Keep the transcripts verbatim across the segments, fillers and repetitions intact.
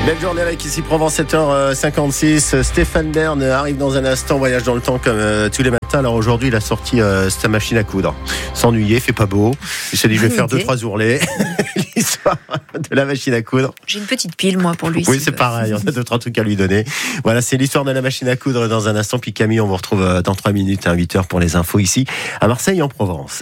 Belle journée avec ici Provence, sept heures cinquante-six. Stéphane Bern arrive dans un instant, voyage dans le temps comme euh, tous les matins. Alors aujourd'hui, il a sorti euh, sa machine à coudre. S'ennuyer, fait pas beau. Il s'est dit, je vais faire deux, trois ourlets. L'histoire de la machine à coudre. J'ai une petite pile, moi, pour lui. Oui, c'est pareil. On a deux, trois trucs à lui donner. Voilà, c'est l'histoire de la machine à coudre dans un instant. Puis Camille, on vous retrouve dans trois minutes à huit heures pour les infos ici à Marseille en Provence.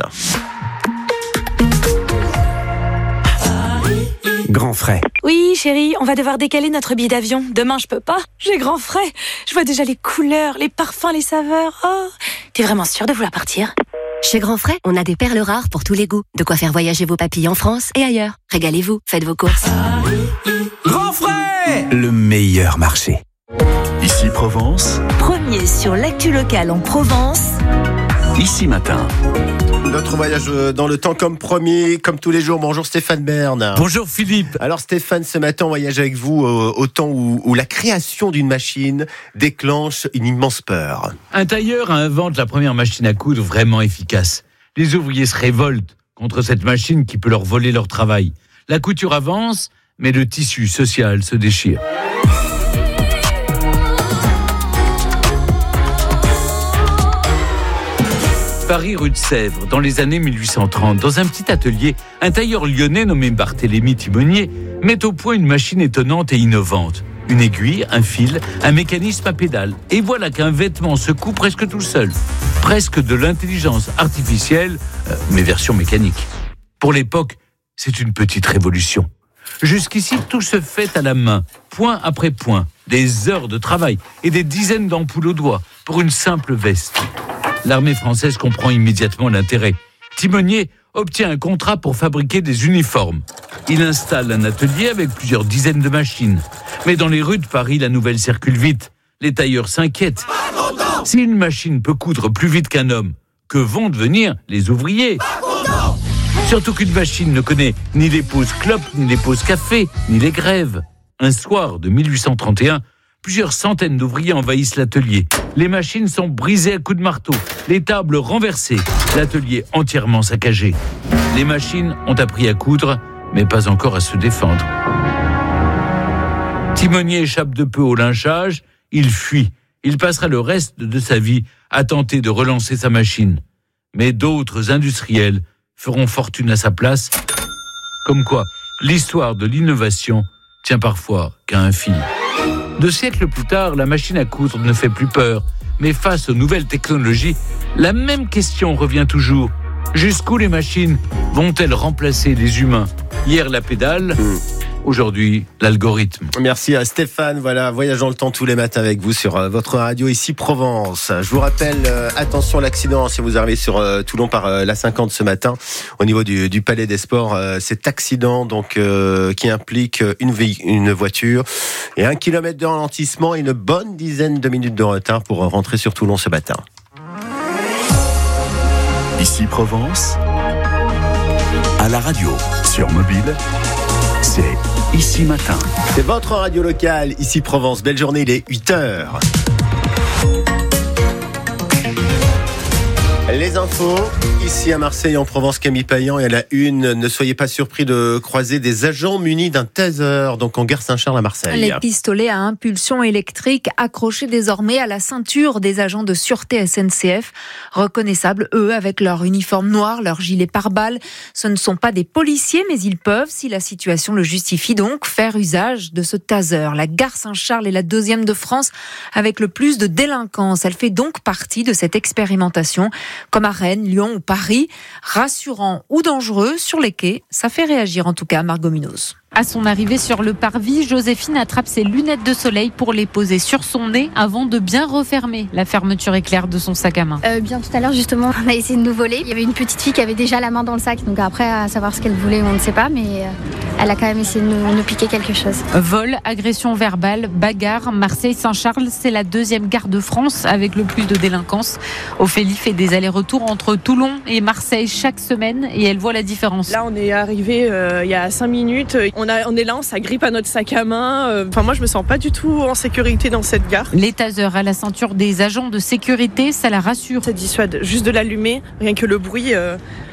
Grand frais. Oui, chérie, on va devoir décaler notre billet d'avion. Demain, je peux pas. J'ai grand frais. Je vois déjà les couleurs, les parfums, les saveurs. Oh, t'es vraiment sûre de vouloir partir ? Chez Grand Frais, on a des perles rares pour tous les goûts. De quoi faire voyager vos papilles en France et ailleurs. Régalez-vous, faites vos courses. Grand frais, le meilleur marché. Ici Provence. Premier sur l'actu locale en Provence. Ici Matin. Notre voyage dans le temps comme promis, comme tous les jours. Bonjour Stéphane Bern. Bonjour Philippe. Alors Stéphane, ce matin on voyage avec vous euh, au temps où, où la création d'une machine déclenche une immense peur. Un tailleur invente la première machine à coudre vraiment efficace. Les ouvriers se révoltent contre cette machine qui peut leur voler leur travail. La couture avance, mais le tissu social se déchire. Paris, rue de Sèvres, dans les années mille huit cent trente, dans un petit atelier, un tailleur lyonnais nommé Barthélemy Timonier met au point une machine étonnante et innovante. Une aiguille, un fil, un mécanisme à pédale. Et voilà qu'un vêtement se coud presque tout seul. Presque de l'intelligence artificielle, euh, mais version mécanique. Pour l'époque, c'est une petite révolution. Jusqu'ici, tout se fait à la main, point après point. Des heures de travail et des dizaines d'ampoules au doigt pour une simple veste. L'armée française comprend immédiatement l'intérêt. Timonier obtient un contrat pour fabriquer des uniformes. Il installe un atelier avec plusieurs dizaines de machines. Mais dans les rues de Paris, la nouvelle circule vite. Les tailleurs s'inquiètent. Si une machine peut coudre plus vite qu'un homme, que vont devenir les ouvriers ? Surtout qu'une machine ne connaît ni les pauses clopes, ni les pauses café, ni les grèves. Un soir de mille huit cent trente et un, plusieurs centaines d'ouvriers envahissent l'atelier. Les machines sont brisées à coups de marteau, les tables renversées, l'atelier entièrement saccagé. Les machines ont appris à coudre, mais pas encore à se défendre. Timonier échappe de peu au lynchage, il fuit. Il passera le reste de sa vie à tenter de relancer sa machine. Mais d'autres industriels feront fortune à sa place. Comme quoi, l'histoire de l'innovation tient parfois qu'à un fil. Deux siècles plus tard, la machine à coudre ne fait plus peur. Mais face aux nouvelles technologies, la même question revient toujours. Jusqu'où les machines vont-elles remplacer les humains ? Hier, la pédale, mmh. Aujourd'hui, l'algorithme. Merci à Stéphane. Voilà, voyage dans le temps tous les matins avec vous sur euh, votre radio ici Provence. Je vous rappelle, euh, attention l'accident si vous arrivez sur euh, Toulon par euh, l'A cinquante ce matin au niveau du, du Palais des Sports. Euh, cet accident donc euh, qui implique une, une voiture et un kilomètre de ralentissement et une bonne dizaine de minutes de retard pour rentrer sur Toulon ce matin. Ici Provence, à la radio, sur mobile, c'est Ici Matin. C'est votre radio locale, ici Provence. Belle journée, il est huit heures. Les infos, ici à Marseille, en Provence, Camille Payan et à la une. Ne soyez pas surpris de croiser des agents munis d'un taser, donc en gare Saint-Charles à Marseille. Les pistolets à impulsion électrique accrochés désormais à la ceinture des agents de sûreté S N C F. Reconnaissables, eux, avec leur uniforme noir, leur gilet pare-balles. Ce ne sont pas des policiers, mais ils peuvent, si la situation le justifie donc, faire usage de ce taser. La gare Saint-Charles est la deuxième de France avec le plus de délinquance. Elle fait donc partie de cette expérimentation. Comme à Rennes, Lyon ou Paris, rassurant ou dangereux sur les quais, ça fait réagir en tout cas Margot Munoz. À son arrivée sur le parvis, Joséphine attrape ses lunettes de soleil pour les poser sur son nez avant de bien refermer la fermeture éclair de son sac à main. Euh, bien tout à l'heure justement, on a essayé de nous voler. Il y avait une petite fille qui avait déjà la main dans le sac, donc après à savoir ce qu'elle voulait, on ne sait pas, mais elle a quand même essayé de nous, nous piquer quelque chose. Vol, agression verbale, bagarre, Marseille-Saint-Charles, c'est la deuxième gare de France avec le plus de délinquance. Ophélie fait des allers-retours entre Toulon et Marseille chaque semaine et elle voit la différence. Là on est arrivé euh, il y a cinq minutes. On, a, on est là, on s'agrippe à notre sac à main. Enfin, moi, je me sens pas du tout en sécurité dans cette gare. Les tasers à la ceinture des agents de sécurité, ça la rassure. Ça dissuade juste de l'allumer, rien que le bruit. Euh,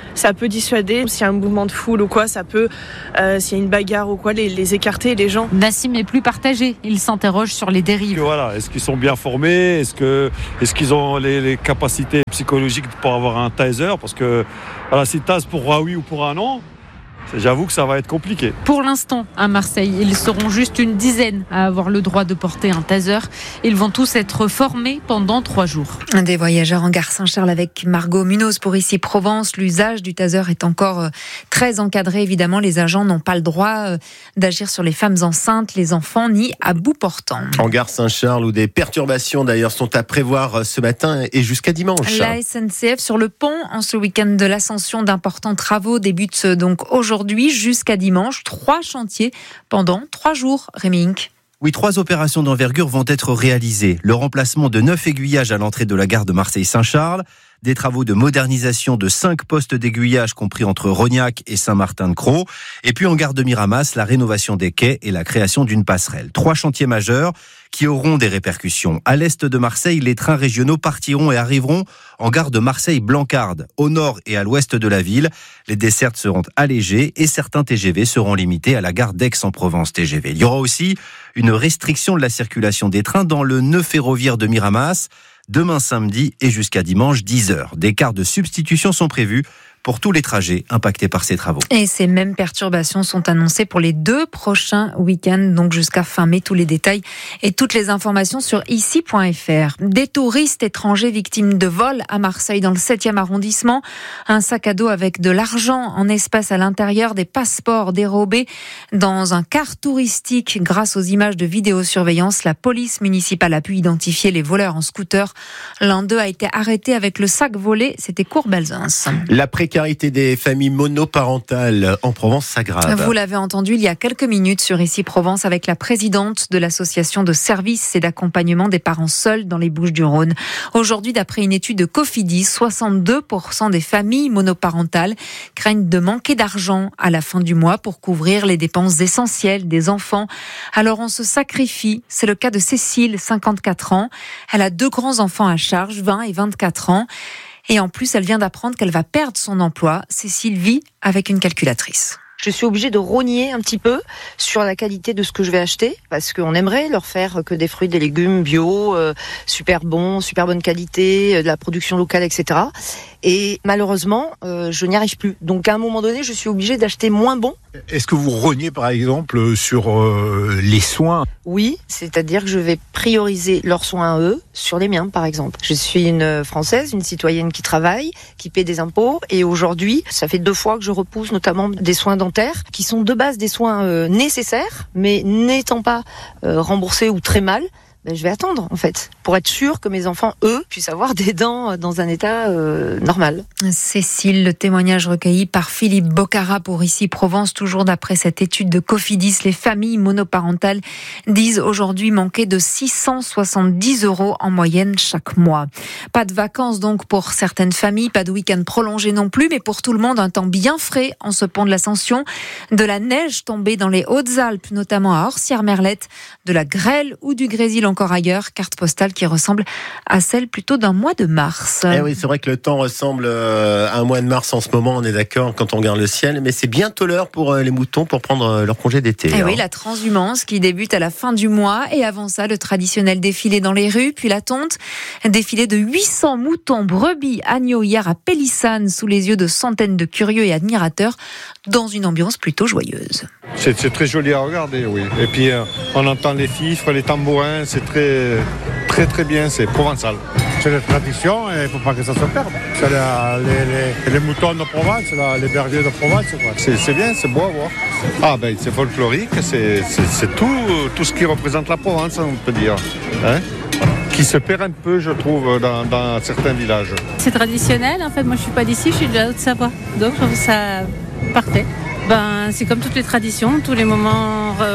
ça peut dissuader. S'il y a un mouvement de foule ou quoi, ça peut, euh, s'il y a une bagarre ou quoi, les, les écarter, les gens. Nassim est plus partagé. Il s'interroge sur les dérives. Voilà, est-ce qu'ils sont bien formés ? Est-ce que, est-ce qu'ils ont les, les capacités psychologiques pour avoir un taser ? Parce que, voilà, si tase pour un oui ou pour un non, j'avoue que ça va être compliqué. Pour l'instant, à Marseille, ils seront juste une dizaine à avoir le droit de porter un taser. Ils vont tous être formés pendant trois jours. Des voyageurs en gare Saint-Charles avec Margot Munoz pour Ici Provence. L'usage du taser est encore très encadré. Évidemment, les agents n'ont pas le droit d'agir sur les femmes enceintes, les enfants, ni à bout portant. En gare Saint-Charles, où des perturbations d'ailleurs sont à prévoir ce matin et jusqu'à dimanche. La S N C F sur le pont, en ce week-end de l'Ascension, d'importants travaux débutent donc aujourd'hui. Aujourd'hui jusqu'à dimanche, trois chantiers pendant trois jours. Rémi Inc. Oui, trois opérations d'envergure vont être réalisées. Le remplacement de neuf aiguillages à l'entrée de la gare de Marseille-Saint-Charles, des travaux de modernisation de cinq postes d'aiguillage compris entre Rognac et Saint-Martin-de-Crau, et puis en gare de Miramas, la rénovation des quais et la création d'une passerelle. Trois chantiers majeurs qui auront des répercussions. À l'est de Marseille, les trains régionaux partiront et arriveront en gare de Marseille-Blancarde. Au nord et à l'ouest de la ville, les dessertes seront allégées et certains T G V seront limités à la gare d'Aix-en-Provence T G V. Il y aura aussi une restriction de la circulation des trains dans le nœud ferroviaire de Miramas, demain samedi et jusqu'à dimanche dix heures. Des cars de substitution sont prévus pour tous les trajets impactés par ces travaux. Et ces mêmes perturbations sont annoncées pour les deux prochains week-ends, donc jusqu'à fin mai. Tous les détails et toutes les informations sur ici point f r. Des touristes étrangers victimes de vols à Marseille dans le septième arrondissement. Un sac à dos avec de l'argent en espèces à l'intérieur, des passeports dérobés dans un car touristique. Grâce aux images de vidéosurveillance, la police municipale a pu identifier les voleurs en scooter. L'un d'eux a été arrêté avec le sac volé. C'était Courbalzens. La précarité des familles monoparentales en Provence s'aggrave. Vous l'avez entendu il y a quelques minutes sur Ici Provence avec la présidente de l'association de services et d'accompagnement des parents seuls dans les Bouches-du-Rhône. Aujourd'hui, d'après une étude de Cofidis, soixante-deux pour cent des familles monoparentales craignent de manquer d'argent à la fin du mois pour couvrir les dépenses essentielles des enfants. Alors on se sacrifie. C'est le cas de Cécile, cinquante-quatre ans. Elle a deux grands enfants à charge, vingt et vingt-quatre ans. Et en plus, elle vient d'apprendre qu'elle va perdre son emploi. Cécile vit avec une calculatrice. Je suis obligée de rogner un petit peu sur la qualité de ce que je vais acheter parce qu'on aimerait leur faire que des fruits, des légumes bio, euh, super bons, super bonne qualité, euh, de la production locale, et cetera. Et malheureusement, euh, je n'y arrive plus. Donc à un moment donné, je suis obligée d'acheter moins bon. Est-ce que vous rognez par exemple sur euh, les soins ? Oui, c'est-à-dire que je vais prioriser leurs soins à eux sur les miens par exemple. Je suis une Française, une citoyenne qui travaille, qui paie des impôts et aujourd'hui, ça fait deux fois que je repousse notamment des soins dentaires qui sont de base des soins euh, nécessaires mais n'étant pas euh, remboursés ou très mal. Ben, je vais attendre, en fait, pour être sûr que mes enfants, eux, puissent avoir des dents dans un état euh, normal. Cécile, le témoignage recueilli par Philippe Bocara pour Ici Provence. Toujours d'après cette étude de Cofidis, les familles monoparentales disent aujourd'hui manquer de six cent soixante-dix euros en moyenne chaque mois. Pas de vacances donc pour certaines familles, pas de week-end prolongé non plus, mais pour tout le monde, un temps bien frais en ce pont de l'Ascension. De la neige tombée dans les Hautes-Alpes, notamment à Orsières-Merlette, de la grêle ou du grésil encore ailleurs, carte postale qui ressemble à celle plutôt d'un mois de mars. Eh oui, c'est vrai que le temps ressemble à un mois de mars en ce moment, on est d'accord quand on regarde le ciel, mais c'est bientôt l'heure pour les moutons pour prendre leur congé d'été. Eh hein. oui, la transhumance qui débute à la fin du mois et avant ça, le traditionnel défilé dans les rues, puis la tonte. Défilé de huit cents moutons, brebis, agneaux hier à Pélissane sous les yeux de centaines de curieux et admirateurs dans une ambiance plutôt joyeuse. C'est, c'est très joli à regarder, oui. Et puis euh, on entend les fifres, les tambourins, c'est très, très très bien, c'est provençal. C'est la tradition et il ne faut pas que ça se perde. C'est la, les, les, les moutons de Provence, la, les bergers de Provence. Quoi. C'est, c'est bien, c'est beau à voir. Ah ben c'est folklorique, c'est, c'est, c'est tout, tout ce qui représente la Provence, on peut dire. Hein, qui se perd un peu, je trouve, dans, dans certains villages. C'est traditionnel, en fait, moi je ne suis pas d'ici, je suis de la Haute-Savoie. Donc je trouve ça parfait. Ben, c'est comme toutes les traditions, tous les moments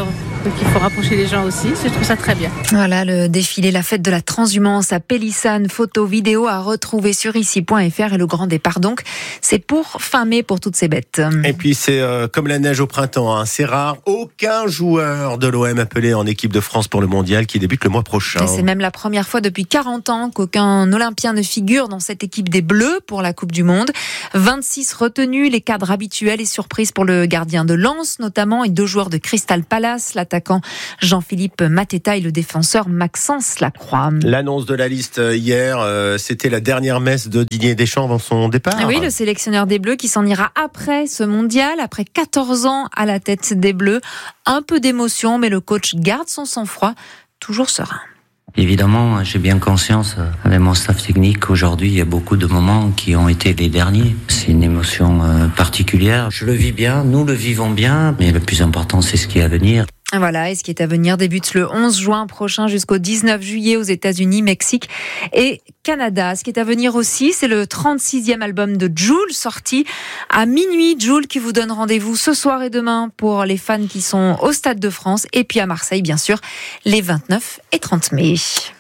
Donc il faut rapprocher les gens aussi. Je trouve ça très bien. Voilà le défilé, la fête de la transhumance à Pélissane. Photos, vidéos à retrouver sur ici point f r et le grand départ donc, c'est pour fin mai pour toutes ces bêtes. Et puis c'est euh, comme la neige au printemps, hein. C'est rare. Aucun joueur de l'O M appelé en équipe de France pour le mondial qui débute le mois prochain. Et c'est même la première fois depuis quarante ans qu'aucun Olympien ne figure dans cette équipe des Bleus pour la Coupe du Monde. vingt-six retenus, les cadres habituels et surprises pour le gardien de Lens notamment et deux joueurs de Crystal Palace, l'attaquant Jean-Philippe Mateta et le défenseur Maxence Lacroix. L'annonce de la liste hier, euh, c'était la dernière messe de Didier Deschamps avant son départ. Oui, le sélectionneur des Bleus qui s'en ira après ce mondial, après quatorze ans à la tête des Bleus. Un peu d'émotion, mais le coach garde son sang-froid, toujours serein. Évidemment, j'ai bien conscience, avec mon staff technique, qu'aujourd'hui, il y a beaucoup de moments qui ont été les derniers. C'est une émotion particulière. Je le vis bien, nous le vivons bien, mais le plus important, c'est ce qui est à venir. Voilà, et ce qui est à venir débute le onze juin prochain jusqu'au dix-neuf juillet aux États-Unis, Mexique et Canada. Ce qui est à venir aussi, c'est le trente-sixième album de Jul, sorti à minuit. Jul qui vous donne rendez-vous ce soir et demain pour les fans qui sont au Stade de France et puis à Marseille, bien sûr, les vingt-neuf et trente mai.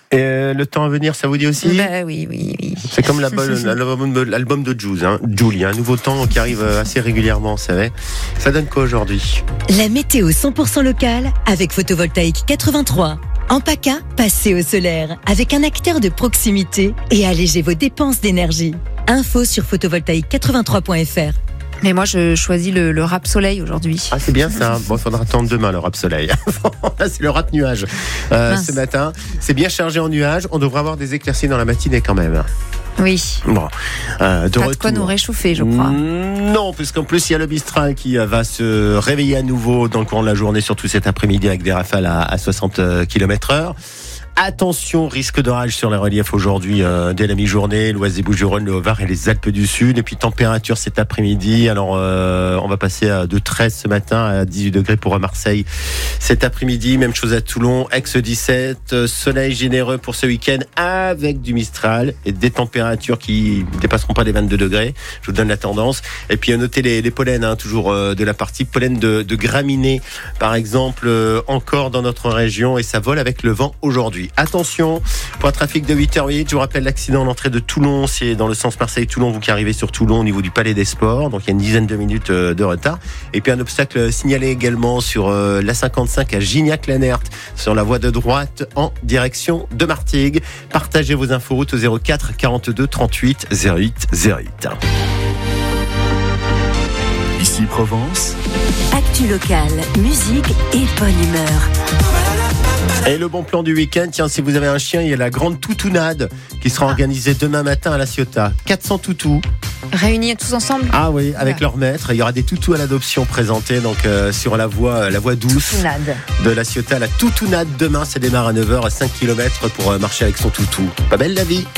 Et le temps à venir, ça vous dit aussi ? Ben oui, oui, oui. C'est comme l'album, l'album de Jules, hein. Jules, il y a un nouveau temps qui arrive assez régulièrement, vous savez. Ça donne quoi aujourd'hui ? La météo cent pour cent locale avec Photovoltaïque quatre-vingt-trois. En PACA, passez au solaire avec un acteur de proximité et allégez vos dépenses d'énergie. Info sur photovoltaïque quatre-vingt-trois point f r. Mais moi, je choisis le, le rap soleil aujourd'hui. Ah, c'est bien ça. Bon, il faudra attendre demain le rap soleil. C'est le rap nuage euh, ce matin. C'est bien chargé en nuages. On devrait avoir des éclaircies dans la matinée quand même. Oui. Bon, euh, de Pas retour. de quoi nous réchauffer, je crois. Non, puisqu'en plus, il y a le Mistral qui va se réveiller à nouveau dans le courant de la journée, surtout cet après-midi avec des rafales à, à soixante kilomètres heure. Attention, risque d'orage sur les reliefs aujourd'hui euh, dès la mi-journée, l'Oise des Bouches-du-Rhône, le Haut-Var et les Alpes du Sud. Et puis température cet après-midi. Alors euh, on va passer à de treize ce matin à dix-huit degrés pour Marseille cet après-midi. Même chose à Toulon, Aix dix-sept. Soleil généreux pour ce week-end avec du Mistral et des températures qui ne dépasseront pas les vingt-deux degrés. Je vous donne la tendance. Et puis notez les, les pollens, hein, toujours euh, de la partie pollen de, de graminées, par exemple, euh, encore dans notre région. Et ça vole avec le vent aujourd'hui. Attention, pour un trafic de huit heures huit, je vous rappelle l'accident à l'entrée de Toulon, c'est dans le sens Marseille-Toulon, vous qui arrivez sur Toulon au niveau du Palais des Sports, donc il y a une dizaine de minutes de retard. Et puis un obstacle signalé également sur l'A cinquante-cinq à Gignac-Lanert, sur la voie de droite en direction de Martigues. Partagez vos inforoutes au zéro quatre quarante-deux trente-huit zéro huit zéro huit. Ici Provence. Actu locale, musique et bonne humeur. Et le bon plan du week-end, tiens, si vous avez un chien, il y a la grande toutounade qui sera organisée demain matin à La Ciotat. quatre cents toutous. Réunis tous ensemble ? Ah oui, avec ouais. leur maître. Il y aura des toutous à l'adoption présentés donc, euh, sur la voie, la voie douce toutounade de La Ciotat. La toutounade demain, ça démarre à neuf heures à cinq kilomètres pour euh, marcher avec son toutou. Pas belle la vie ?